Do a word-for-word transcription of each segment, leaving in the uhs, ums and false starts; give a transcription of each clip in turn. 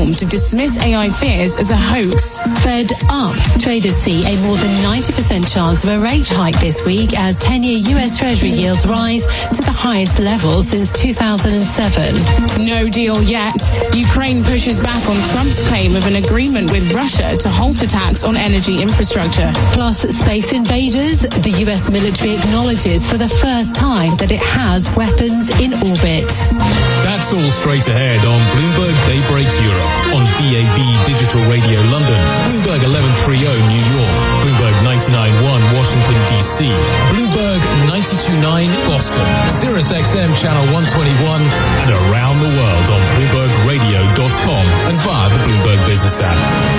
platform to dismiss A I fears as a hoax. Fed up. Traders see a more than ninety percent chance of a rate hike this week as ten-year U S Treasury yields rise to the highest level since two thousand seven. No deal yet. Ukraine pushes back on Trump's claim of an agreement with Russia to halt attacks on energy infrastructure. Plus, space invaders. The U S military acknowledges for the first time that it has weapons in orbit. That's all straight ahead on Bloomberg Daybreak Europe, on B A B Digital Radio London, Bloomberg eleven thirty New York, Bloomberg ninety-nine point one Washington D C, Bloomberg ninety-two point nine Boston, Sirius X M Channel one twenty-one, and around the world on Bloomberg Radio dot com and via the Bloomberg Business app.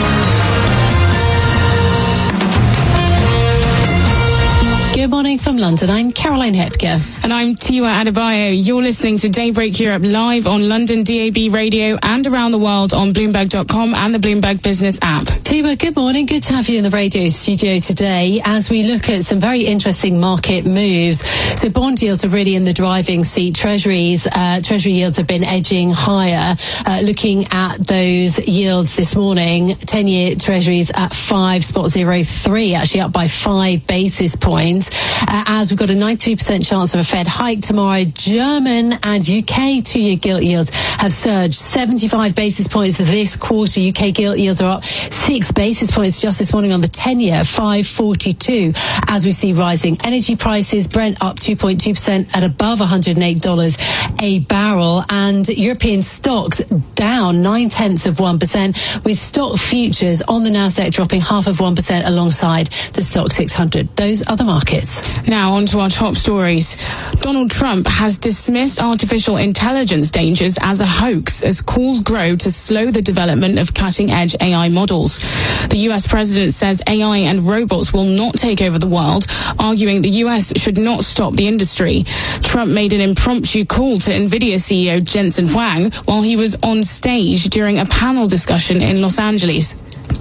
Good morning from London. I'm Caroline Hepker. And I'm Tiwa Adebayo. You're listening to Daybreak Europe live on London D A B Radio and around the world on Bloomberg dot com and the Bloomberg Business app. Tiwa, good morning. Good to have you in the radio studio today as we look at some very interesting market moves. So bond yields are really in the driving seat. Treasuries, uh, Treasury yields have been edging higher. Uh, looking at those yields this morning, ten-year Treasuries at five point zero three, actually up by five basis points. Uh, as we've got a ninety-two percent chance of a Fed hike tomorrow. German and U K two-year gilt yields have surged seventy-five basis points this quarter. U K gilt yields are up six basis points just this morning on the ten-year, five forty-two. As we see rising energy prices, Brent up two point two percent at above one hundred eight dollars a barrel. And European stocks down nine-tenths of one percent, with stock futures on the Nasdaq dropping half of one percent alongside the stock six hundred. Those are the markets. Now on to our top stories. Donald Trump has dismissed artificial intelligence dangers as a hoax as calls grow to slow the development of cutting-edge A I models. The U S president says A I and robots will not take over the world, arguing the U S should not stop the industry. Trump made an impromptu call to NVIDIA C E O Jensen Huang while he was on stage during a panel discussion in Los Angeles.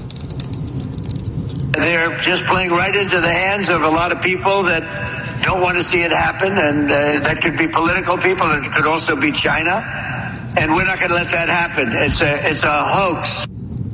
They're just playing right into the hands of a lot of people that don't want to see it happen, and uh, that could be political people, and it could also be China, and we're not going to let that happen. It's a, it's a hoax.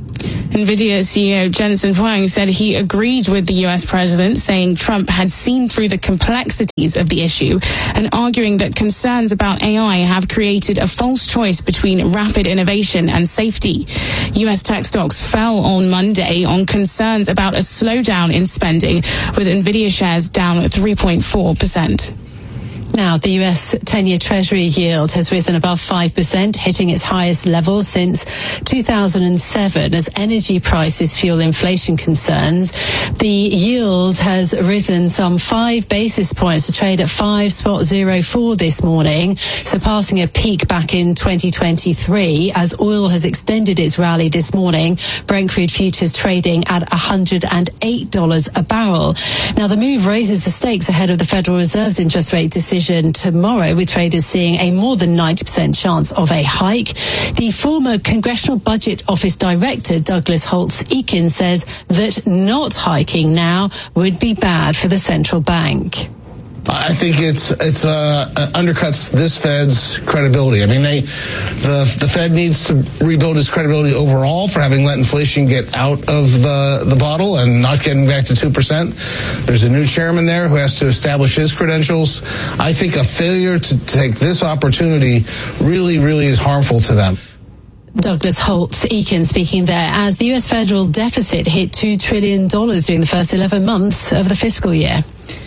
NVIDIA C E O Jensen Huang said he agreed with the U S president, saying Trump had seen through the complexities of the issue and arguing that concerns about A I have created a false choice between rapid innovation and safety. U S tech stocks fell on Monday on concerns about a slowdown in spending, with NVIDIA shares down three point four percent. Now, the U S ten-year Treasury yield has risen above five percent, hitting its highest level since two thousand seven as energy prices fuel inflation concerns. The yield has risen some five basis points to trade at five point zero four this morning, surpassing a peak back in twenty twenty-three as oil has extended its rally this morning. Brent crude futures trading at one hundred eight dollars a barrel. Now, the move raises the stakes ahead of the Federal Reserve's interest rate decision tomorrow, with traders seeing a more than ninety percent chance of a hike. The former Congressional Budget Office Director, Douglas Holtz-Eakin, says that not hiking now would be bad for the central bank. I think it's it's uh, undercuts this Fed's credibility. I mean, they the the Fed needs to rebuild its credibility overall for having let inflation get out of the the bottle and not getting back to two percent. There's a new chairman there who has to establish his credentials. I think a failure to take this opportunity really, really is harmful to them. Douglas Holtz-Eakin speaking there as the U S federal deficit hit two trillion dollars during the first eleven months of the fiscal year.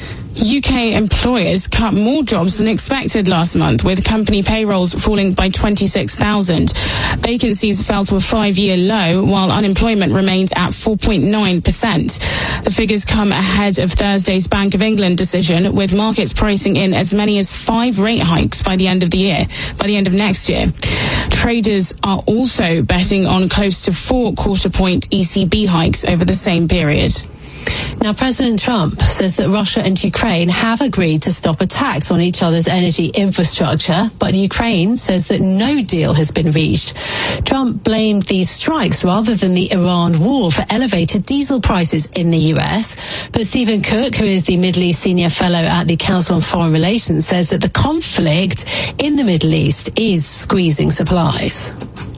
U K employers cut more jobs than expected last month, with company payrolls falling by twenty-six thousand. Vacancies fell to a five-year low, while unemployment remained at four point nine percent. The figures come ahead of Thursday's Bank of England decision, with markets pricing in as many as five rate hikes by the end of the year, by the end of next year. Traders are also betting on close to four quarter-point E C B hikes over the same period. Now, President Trump says that Russia and Ukraine have agreed to stop attacks on each other's energy infrastructure, but Ukraine says that no deal has been reached. Trump blamed these strikes rather than the Iran war for elevated diesel prices in the U S. But Stephen Cook, who is the Middle East Senior Fellow at the Council on Foreign Relations, says that the conflict in the Middle East is squeezing supplies.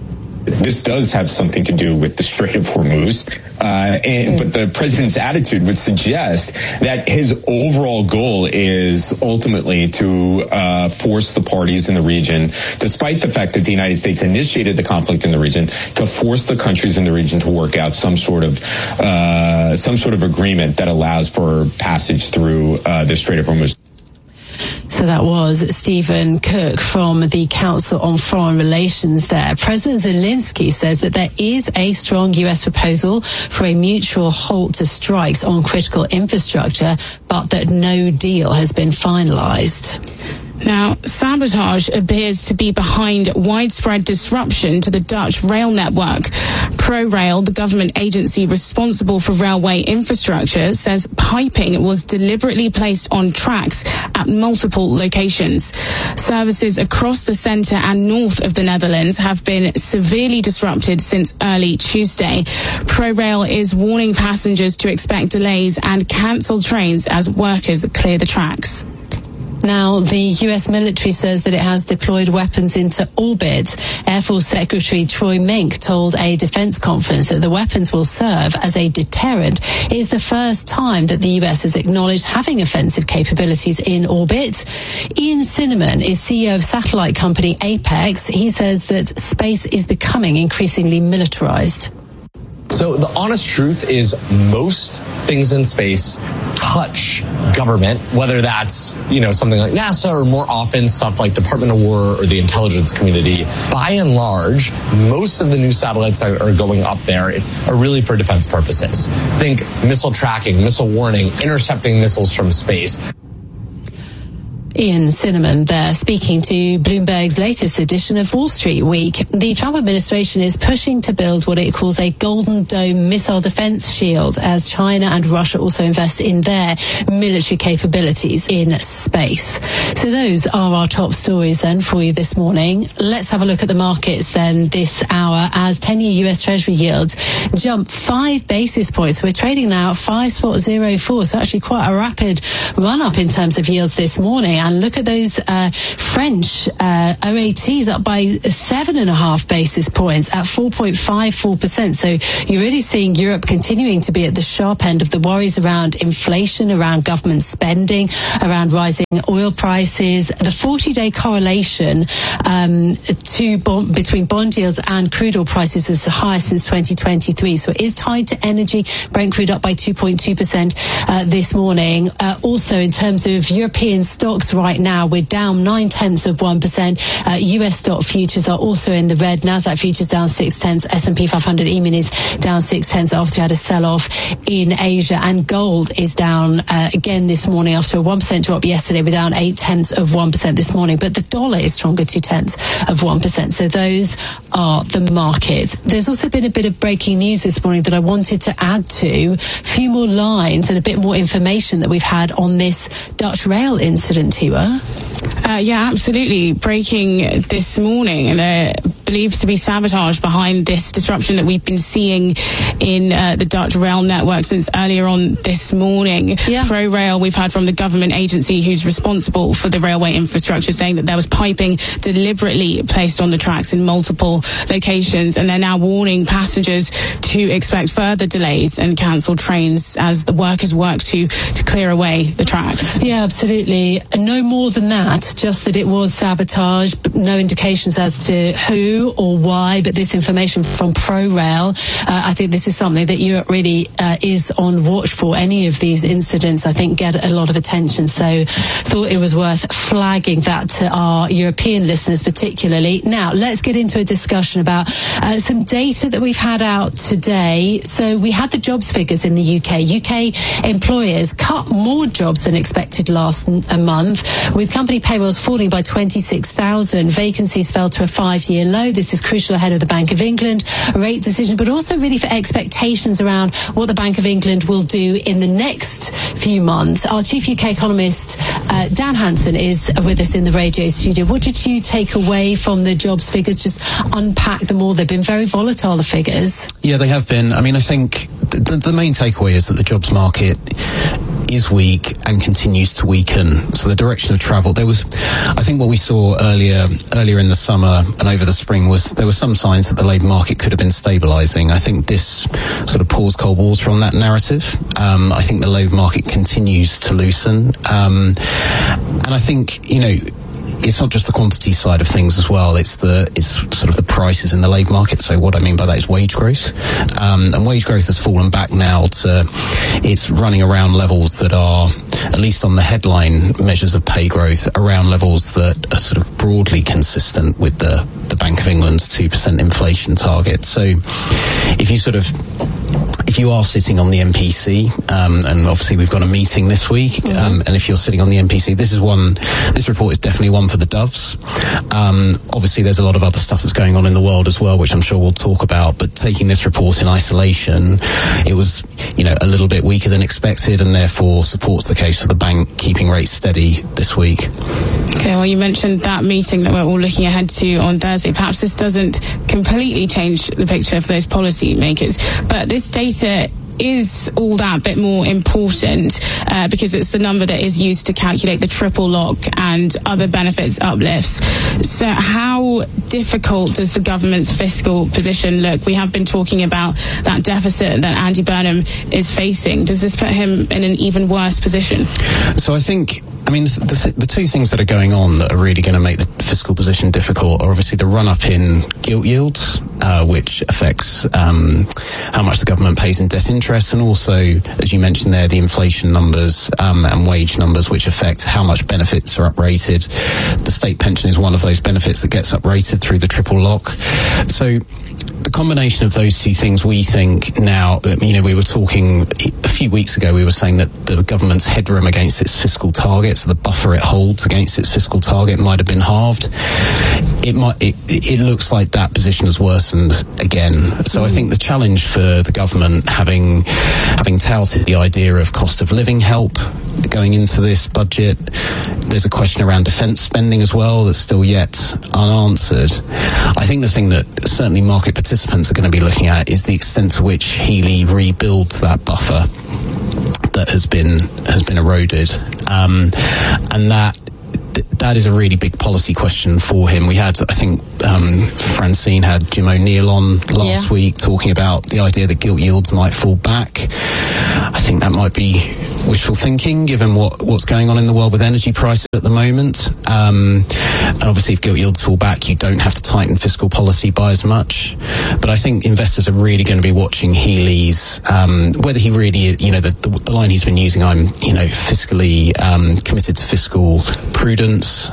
This does have something to do with the Strait of Hormuz, uh, and, but the president's attitude would suggest that his overall goal is ultimately to uh, force the parties in the region, despite the fact that the United States initiated the conflict in the region, to force the countries in the region to work out some sort of uh, some sort of agreement that allows for passage through uh, the Strait of Hormuz. So that was Stephen Cook from the Council on Foreign Relations there. President Zelensky says that there is a strong U S proposal for a mutual halt to strikes on critical infrastructure, but that no deal has been finalized. Now, sabotage appears to be behind widespread disruption to the Dutch rail network. ProRail, the government agency responsible for railway infrastructure, says piping was deliberately placed on tracks at multiple locations. Services across the centre and north of the Netherlands have been severely disrupted since early Tuesday. ProRail is warning passengers to expect delays and cancel trains as workers clear the tracks. Now, the U S military says that it has deployed weapons into orbit. Air Force Secretary Troy Mink told a defense conference that the weapons will serve as a deterrent. It is the first time that the U S has acknowledged having offensive capabilities in orbit. Ian Cinnamon is C E O of satellite company Apex. He says that space is becoming increasingly militarized. So the honest truth is most things in space touch government, whether that's, you know, something like NASA or more often stuff like Department of War or the intelligence community. By and large, most of the new satellites that are going up there are really for defense purposes. Think missile tracking, missile warning, intercepting missiles from space. Ian Cinnamon there speaking to Bloomberg's latest edition of Wall Street Week. The Trump administration is pushing to build what it calls a Golden Dome missile defense shield as China and Russia also invest in their military capabilities in space. So those are our top stories then for you this morning. Let's have a look at the markets then this hour as ten-year U S Treasury yields jump five basis points. We're trading now at five point oh four, so actually quite a rapid run up in terms of yields this morning. And look at those uh, French uh, O A Ts up by seven and a half basis points at four point five four percent. So you're really seeing Europe continuing to be at the sharp end of the worries around inflation, around government spending, around rising oil prices. The forty-day correlation um, to bond, between bond yields and crude oil prices is the highest since twenty twenty-three. So it is tied to energy. Brent crude up by two point two percent uh, this morning. Uh, also, in terms of European stocks right now, we're down nine tenths of one percent. Uh, U S stock futures are also in the red. Nasdaq futures down six tenths. S and P five hundred E-mini is down six tenths after we had a sell-off in Asia. And gold is down uh, again this morning after a one percent drop yesterday. We're down eight tenths of one percent this morning. But the dollar is stronger, two tenths of one percent. So those are the markets. There's also been a bit of breaking news this morning that I wanted to add to. A few more lines and a bit more information that we've had on this Dutch rail incident, Tiwa. Uh, yeah, absolutely. Breaking this morning, and they're believed to be sabotage behind this disruption that we've been seeing in uh, the Dutch rail network since earlier on this morning. Yeah. ProRail, we've heard from the government agency who's responsible for the railway infrastructure, saying that there was piping deliberately placed on the tracks in multiple locations, and they're now warning passengers to expect further delays and cancel trains as the workers work to, to clear away the tracks. Yeah, absolutely. No more than that, just that it was sabotage, but no indications as to who or why, but this information from ProRail, uh, I think this is something that Europe really uh, is on watch for. Any of these incidents, I think, get a lot of attention, so thought it was worth flagging that to our European listeners particularly. Now, let's get into a discussion about uh, some data that we've had out today. So we had the jobs figures in the U K. U K employers cut more jobs than expected last a month, with company payrolls falling by twenty-six thousand. Vacancies fell to a five-year low. This is crucial ahead of the Bank of England rate decision, but also really for expectations around what the Bank of England will do in the next few months. Our chief U K economist, uh, Dan Hansen, is with us in the radio studio. What did you take away from the jobs figures? Just unpack them all. They've been very volatile, the figures. Yeah, they have been. I mean, I think the, the main takeaway is that the jobs market is weak and continues to weaken. So the direction of travel, there was, I think what we saw earlier earlier in the summer and over the spring was there were some signs that the labour market could have been stabilising. I think this sort of pours cold water on that narrative. Um, I think the labour market continues to loosen. Um, and I think, you know, it's not just the quantity side of things as well. It's the it's sort of the prices in the labour market. So what I mean by that is wage growth, um, and wage growth has fallen back now to it's running around levels that are, at least on the headline measures of pay growth, around levels that are sort of broadly consistent with the the Bank of England's two percent inflation target. So if you sort of if you are sitting on the M P C, um, and obviously we've got a meeting this week, mm-hmm. um, and if you're sitting on the M P C, this is one, this report is definitely one for the doves. Um, obviously there's a lot of other stuff that's going on in the world as well, which I'm sure we'll talk about, but taking this report in isolation, it was, you know, a little bit weaker than expected and therefore supports the case for the bank keeping rates steady this week. Okay, well, you mentioned that meeting that we're all looking ahead to on Thursday. Perhaps this doesn't completely change the picture for those policy makers, but this data is all that bit more important uh, because it's the number that is used to calculate the triple lock and other benefits uplifts. So how difficult does the government's fiscal position look? We have been talking about that deficit that Andy Burnham is facing. Does this put him in an even worse position? So I think, I mean, the, th- the two things that are going on that are really going to make the fiscal position difficult are obviously the run-up in gilt yields, uh, which affects um, how much the government pays in debt interest, and also, as you mentioned there, the inflation numbers um, and wage numbers, which affect how much benefits are uprated. The state pension is one of those benefits that gets uprated through the triple lock. So the combination of those two things, we think now, you know, we were talking a few weeks ago, we were saying that the government's headroom against its fiscal targets, the buffer it holds against its fiscal target, might have been halved. It might, it, it looks like that position has worsened again. So mm. I think the challenge for the government, having having touted the idea of cost of living help going into this budget, there's a question around defence spending as well that's still yet unanswered. I think the thing that certainly market participants are going to be looking at is the extent to which Healey rebuilds that buffer that has been has been eroded, um, and that that is a really big policy question for him. We had, I think, um, Francine had Jim O'Neill on last yeah. week talking about the idea that gilt yields might fall back. I think that might be wishful thinking, given what, what's going on in the world with energy prices at the moment. Um, and obviously, if gilt yields fall back, you don't have to tighten fiscal policy by as much. But I think investors are really going to be watching Healey's, um, whether he really, you know, the, the, the line he's been using, I'm, you know, fiscally um, committed to fiscal prudence.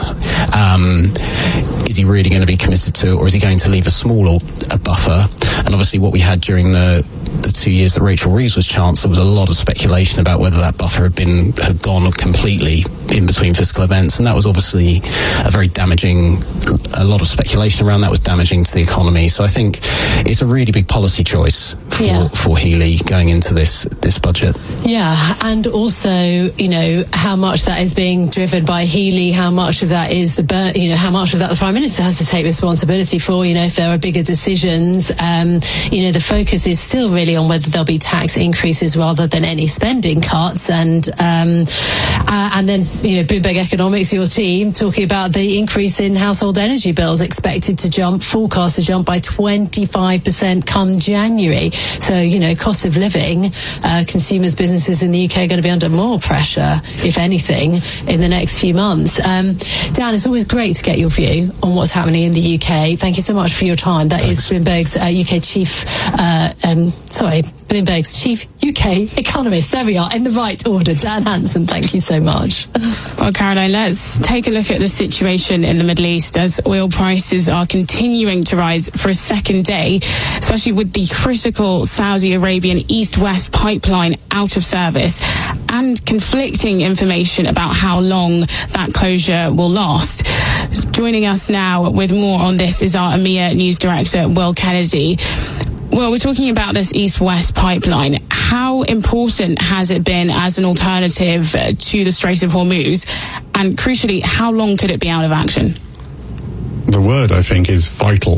Um, is he really going to be committed to it, or is he going to leave a smaller a buffer? And obviously what we had during the, the two years that Rachel Reeves was Chancellor was a lot of speculation about whether that buffer had been had gone completely in between fiscal events, and that was obviously a very damaging, a lot of speculation around that was damaging to the economy. So I think it's a really big policy choice for, yeah. for Healey going into this this budget. Yeah, and also, you know, how much that is being driven by Healey, how much of that is the, you know, how much of that the Prime Minister has to take responsibility for, you know, if there are bigger decisions. Um, you know, the focus is still really on whether there'll be tax increases rather than any spending cuts. And um, uh, and then, you know, Bloomberg Economics, your team, talking about the increase in household energy bills expected to jump, forecast to jump by twenty-five percent come January. So, you know, cost of living, uh, consumers, businesses in the U K are going to be under more pressure, if anything, in the next few months. Um, Dan, it's always great to get your view on what's happening in the U K. Thank you so much for your time. That Thanks. is Bloomberg's uh, U K chief, uh, um, sorry, Bloomberg's chief U K economist. There we are, in the right order. Dan Hanson, thank you so much. Well, Caroline, let's take a look at the situation in the Middle East as oil prices are continuing to rise for a second day, especially with the critical Saudi Arabian East-West pipeline out of service and conflicting information about how long that closure will last. Joining us now with more on this is our EMEA News Director, Will Kennedy. Well, we're talking about this East-West pipeline. How important has it been as an alternative to the Strait of Hormuz? And crucially, how long could it be out of action? The word, I think, is vital.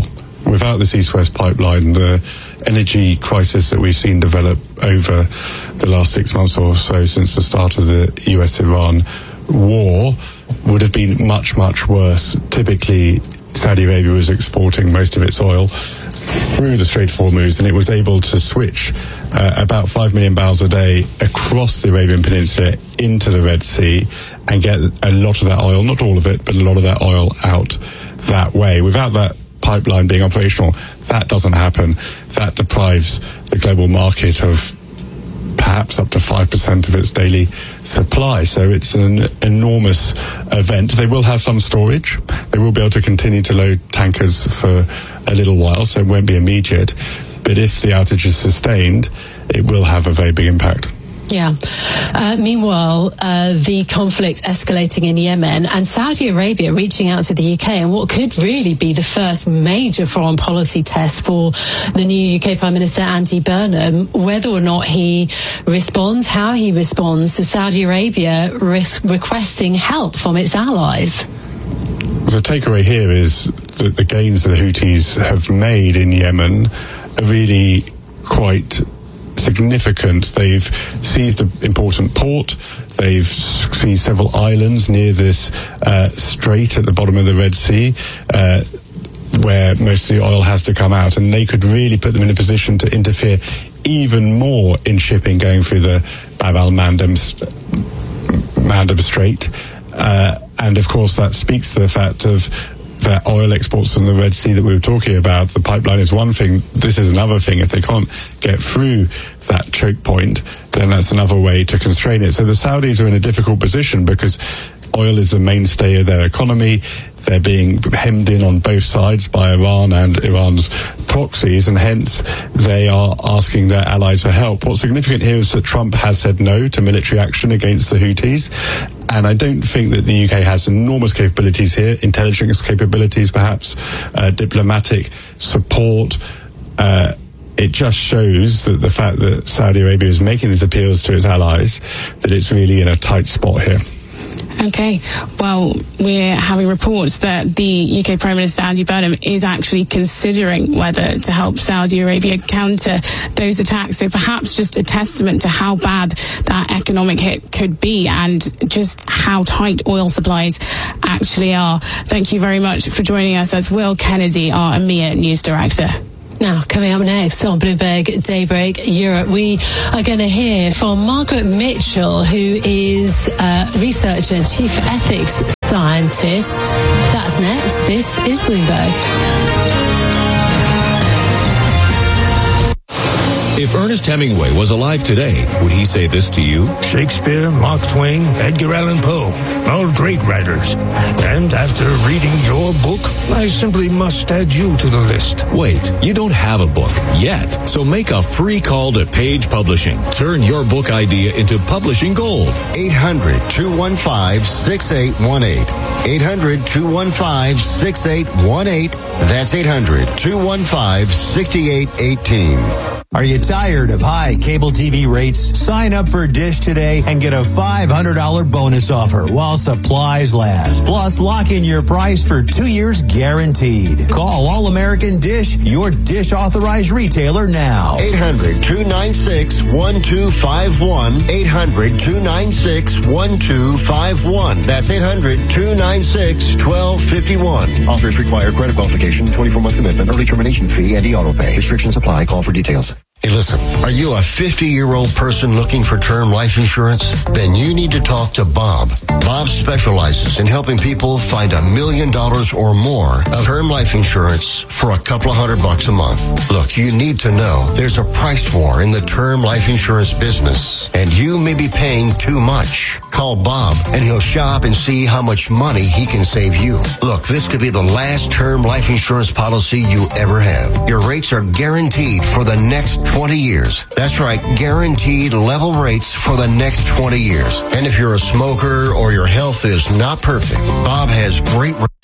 without this East-West pipeline, the energy crisis that we've seen develop over the last six months or so since the start of the U S Iran war would have been much, much worse. Typically, Saudi Arabia was exporting most of its oil through the Strait of Hormuz, and it was able to switch uh, about five million barrels a day across the Arabian Peninsula into the Red Sea and get a lot of that oil, not all of it, but a lot of that oil out that way. Without that pipeline being operational, that doesn't happen. That deprives the global market of perhaps up to five percent of its daily supply. So it's an enormous event. They will have some storage. They will be able to continue to load tankers for a little while, so it won't be immediate. But if the outage is sustained, it will have a very big impact. Yeah. Uh, meanwhile, uh, the conflict escalating in Yemen and Saudi Arabia reaching out to the U K and what could really be the first major foreign policy test for the new U K Prime Minister Andy Burnham, whether or not he responds, how he responds to Saudi Arabia risk requesting help from its allies. The takeaway here is that the gains that the Houthis have made in Yemen are really quite significant. They've seized an important port. They've seized several islands near this uh, strait at the bottom of the Red Sea, uh, where most of the oil has to come out, and they could really put them in a position to interfere even more in shipping going through the Bab al-Mandeb Mandeb Strait. Uh, and of course that speaks to the fact of that oil exports from the Red Sea that we were talking about. The pipeline is one thing, this is another thing. If they can't get through that choke point, then that's another way to constrain it. So the Saudis are in a difficult position because oil is the mainstay of their economy. They're being hemmed in on both sides by Iran and Iran's proxies, and hence they are asking their allies for help. What's significant here is that Trump has said no to military action against the Houthis, and I don't think that the U K has enormous capabilities here, intelligence capabilities perhaps, uh, diplomatic support. Uh, it just shows that the fact that Saudi Arabia is making these appeals to its allies, that it's really in a tight spot here. Okay, well, we're having reports that the U K Prime Minister Andy Burnham is actually considering whether to help Saudi Arabia counter those attacks. So perhaps just a testament to how bad that economic hit could be and just how tight oil supplies actually are. Thank you very much for joining us as Will Kennedy, our EMEA News Director. Now, coming up next on Bloomberg Daybreak Europe, we are going to hear from Margaret Mitchell, who is a researcher and chief ethics scientist. That's next. This is Bloomberg. If Ernest Hemingway was alive today, would he say this to you? Shakespeare, Mark Twain, Edgar Allan Poe, all great writers. And after reading your book, I simply must add you to the list. Wait, you don't have a book yet. So make a free call to Page Publishing. Turn your book idea into publishing gold. eight hundred, two one five, six eight one eight. eight hundred, two one five, six eight one eight. That's eight hundred, two one five, six eight one eight. Are you tired of high cable T V rates? Sign up for Dish today and get a five hundred dollars bonus offer while supplies last. Plus, lock in your price for two years guaranteed. Call All American Dish, your Dish authorized retailer now. eight hundred, two nine six, one two five one. eight hundred, two nine six, one two five one. That's eight hundred, two nine six, one two five one. Offers require credit qualification, twenty-four month commitment, early termination fee, and e-auto pay. Restrictions apply. Call for details. Hey, listen, are you a fifty-year-old person looking for term life insurance? Then you need to talk to Bob. Bob specializes in helping people find a million dollars or more of term life insurance for a couple of hundred bucks a month. Look, you need to know there's a price war in the term life insurance business, and you may be paying too much. Call Bob, and he'll shop and see how much money he can save you. Look, this could be the last term life insurance policy you ever have. Your rates are guaranteed for the next twenty years. That's right, guaranteed level rates for the next twenty years. And if you're a smoker or your health is not perfect, Bob has great rates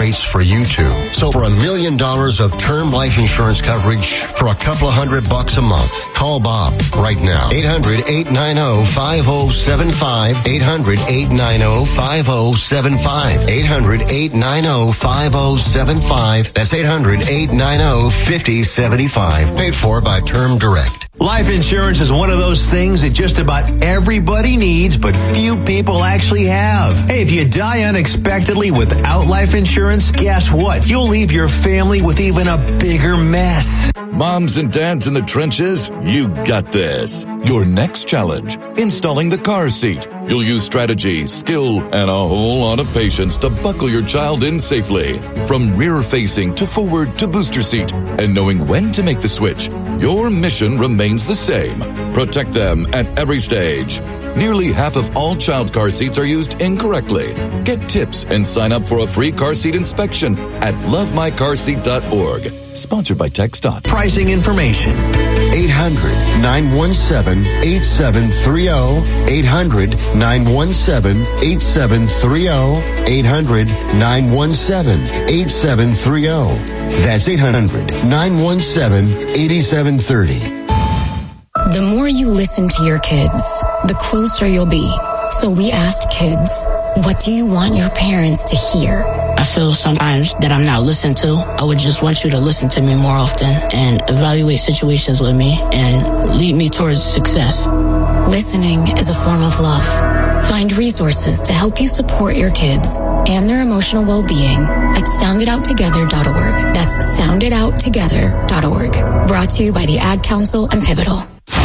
rates for you too. So for a million dollars of term life insurance coverage for a couple of hundred bucks a month, call Bob right now. eight hundred, eight nine zero, five zero seven five. eight hundred, eight nine zero, five zero seven five. eight hundred, eight nine zero, five zero seven five. That's eight hundred, eight nine zero, five zero seven five. Paid for by Term Direct. Life insurance is one of those things that just about everybody needs, but few people actually have. Hey, if you die unexpectedly without life insurance, guess what? You'll leave your family with even a bigger mess. Moms and dads in the trenches, you got this. Your next challenge, installing the car seat. You'll use strategy, skill, and a whole lot of patience to buckle your child in safely. From rear-facing to forward to booster seat. And knowing when to make the switch, your mission remains the same. Protect them at every stage. Nearly half of all child car seats are used incorrectly. Get tips and sign up for a free car seat inspection at love my car seat dot org. Sponsored by TxDOT. Pricing information. eight hundred, nine one seven, eight seven three zero. eight hundred, nine one seven, eight seven three zero. eight hundred, nine one seven, eight seven three zero. That's eight hundred, nine one seven, eight seven three zero. The more you listen to your kids, the closer you'll be. So we asked kids, what do you want your parents to hear? I feel sometimes that I'm not listened to. I would just want you to listen to me more often and evaluate situations with me and lead me towards success. Listening is a form of love. Find resources to help you support your kids and their emotional well-being at sound it out together dot org. That's sound it out together dot org. Brought to you by the Ad Council and Pivotal.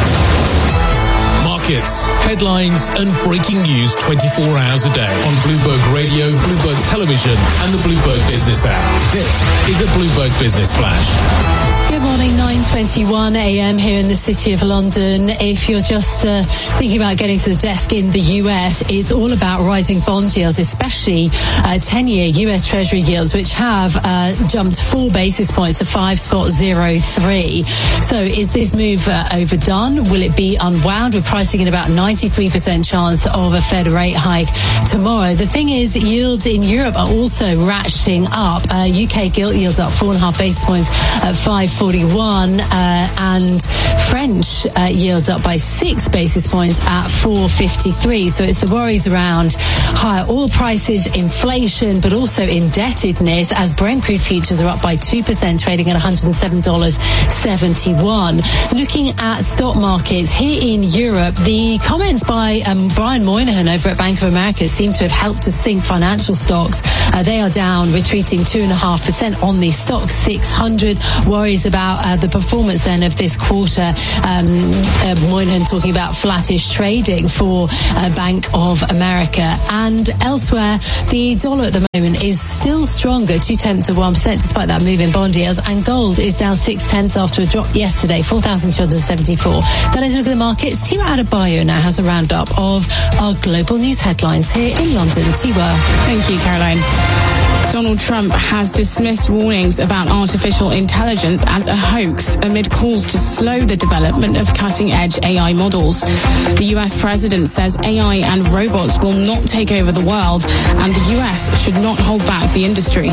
Markets, headlines, and breaking news twenty-four hours a day on Bloomberg Radio, Bloomberg Television, and the Bloomberg Business app. This is a Bloomberg Business Flash. Good morning, nine twenty-one a.m. here in the City of London. If you're just uh, thinking about getting to the desk in the U S, it's all about rising bond yields, especially uh, ten-year U S Treasury yields, which have uh, jumped four basis points to five point zero three. So is this move uh, overdone? Will it be unwound? We're pricing in about ninety-three percent chance of a Fed rate hike tomorrow. The thing is, yields in Europe are also ratcheting up. Uh, U K gilt yields up four and a half basis points at five forty-one, uh, and French uh, yields up by six basis points at four fifty-three. So it's the worries around higher oil prices, inflation, but also indebtedness, as Brent crude futures are up by two percent, trading at one hundred seven dollars and seventy-one cents. Looking at stock markets here in Europe, the comments by um, Brian Moynihan over at Bank of America seem to have helped to sink financial stocks. Uh, they are down, retreating two point five percent on the stock six hundred. Worries about uh, the performance then of this quarter. Um, uh, Moynihan talking about flattish trading for uh, Bank of America. And elsewhere, the dollar at the moment is still stronger, two tenths of one percent, despite that move in bond yields. And gold is down six tenths after a drop yesterday, four thousand two hundred seventy-four. That is a look at the markets. Tima Adebayo now has a roundup of our global news headlines here in London. Tiwa. Thank you, Caroline. Donald Trump has dismissed warnings about artificial intelligence as a hoax amid calls to slow the development of cutting-edge A I models. The U S president says A I and robots will not take over the world, and the U S should not hold back the industry.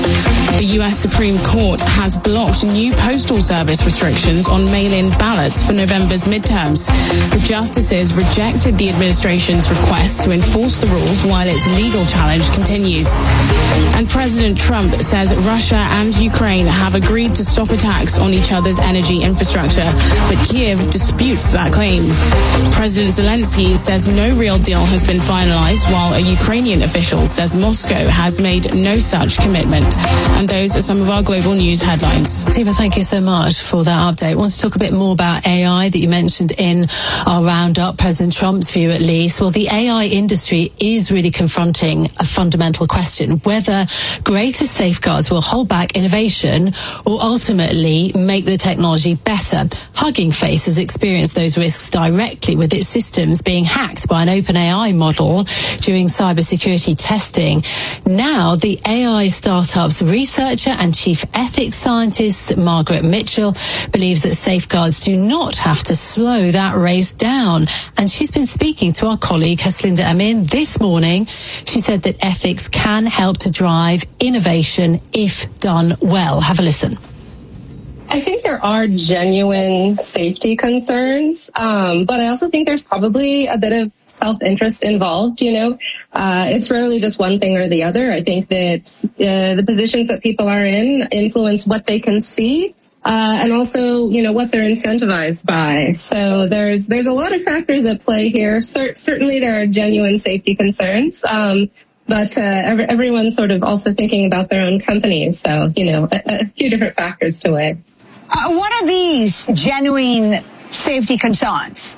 The U S Supreme Court has blocked new postal service restrictions on mail-in ballots for November's midterms. The justices rejected the administration's request to enforce the rules while its legal challenge continues. And President Trump says Russia and Ukraine have agreed to stop attacks on each other's energy infrastructure, but Kiev disputes that claim. President Zelensky says no real deal has been finalized, while a Ukrainian official says Moscow has made no such commitment. And those are some of our global news headlines. Tima, thank you so much for that update. I want to talk a bit more about A I that you mentioned in our roundup, President Trump's view at least. Well, the A I industry is really confronting a fundamental question, whether greater safeguards will hold back innovation or ultimately make the technology better. Hugging Face has experienced those risks directly, with its systems being hacked by an OpenAI model during cybersecurity testing. Now, the A I startup's researcher and chief ethics scientist, Margaret Mitchell, believes that safeguards do not have to slow that race down. And she's been speaking to our colleague Haslinda Amin this morning. She said that ethics can help to drive drive innovation if done well. Have a listen. I think there are genuine safety concerns, um, but I also think there's probably a bit of self-interest involved, you know. Uh, it's rarely just one thing or the other. I think that uh, the positions that people are in influence what they can see. Uh, and also, you know, what they're incentivized by. So there's there's a lot of factors at play here. Cer- certainly there are genuine safety concerns, um, but uh, every, everyone's sort of also thinking about their own companies. So, you know, a, a few different factors to weigh. Uh, what are these genuine safety concerns?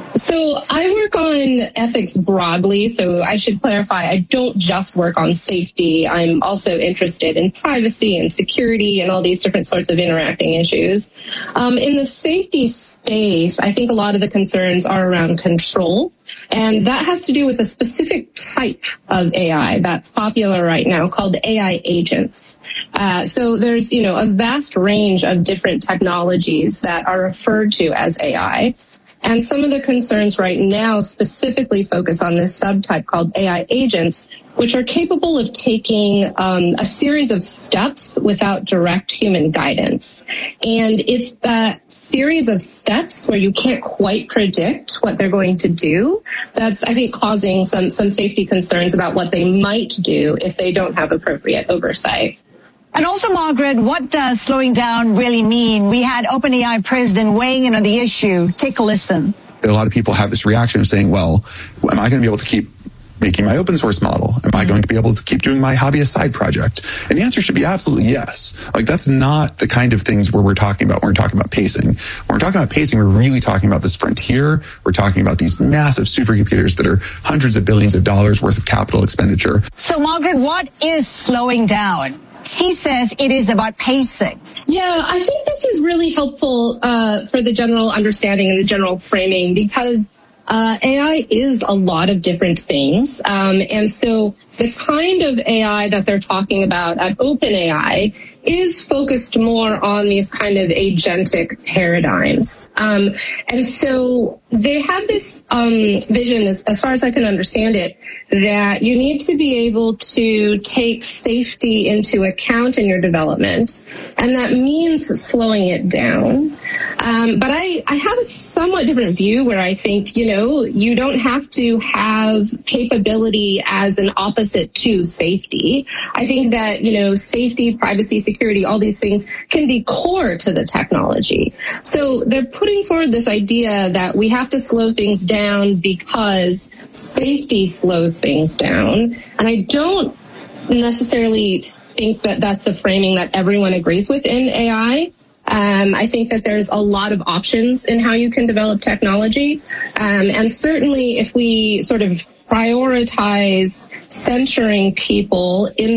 So I work on ethics broadly, so I should clarify, I don't just work on safety. I'm also interested in privacy and security and all these different sorts of interacting issues. Um, in the safety space, I think a lot of the concerns are around control. And that has to do with a specific type of A I that's popular right now called A I agents. Uh, so there's, you know, a vast range of different technologies that are referred to as A I. And some of the concerns right now specifically focus on this subtype called A I agents, which are capable of taking um, a series of steps without direct human guidance. And it's that series of steps where you can't quite predict what they're going to do that's, I think, causing some, some safety concerns about what they might do if they don't have appropriate oversight. And also, Margaret, what does slowing down really mean? We had OpenAI president weighing in on the issue. Take a listen. A lot of people have this reaction of saying, well, am I going to be able to keep making my open source model? Am I going to be able to keep doing my hobbyist side project? And the answer should be absolutely yes. Like, that's not the kind of things where we're talking about when we're talking about pacing. When we're talking about pacing, we're really talking about this frontier. We're talking about these massive supercomputers that are hundreds of billions of dollars worth of capital expenditure. So, Margaret, what is slowing down? He says it is about pacing. Yeah, I think this is really helpful uh, for the general understanding and the general framing because uh, A I is a lot of different things. Um, and so the kind of A I that they're talking about at OpenAI is focused more on these kind of agentic paradigms. Um, and so they have this um, vision, as, as far as I can understand it, that you need to be able to take safety into account in your development, and that means slowing it down. Um, but I, I have a somewhat different view where I think, you know, you don't have to have capability as an opposite to safety. I think that, you know, safety, privacy, security, all these things can be core to the technology. So they're putting forward this idea that we have to slow things down because safety slows things down. And I don't necessarily think that that's a framing that everyone agrees with in A I. Um, I think that there's a lot of options in how you can develop technology. Um, and certainly if we sort of prioritize centering people in